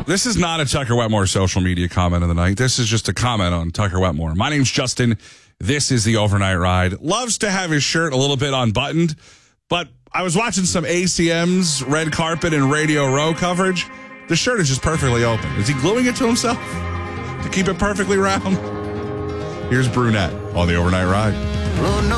This is not a Tucker Wetmore social media comment of the night. This is just a comment on Tucker Wetmore. My name's Justin. This is the Overnight Ride. Loves to have his shirt a little bit unbuttoned, but I was watching some ACM's red carpet and Radio Row coverage. The shirt is just perfectly open. Is he gluing it to himself to keep it perfectly round? Here's Brunette on the Overnight Ride.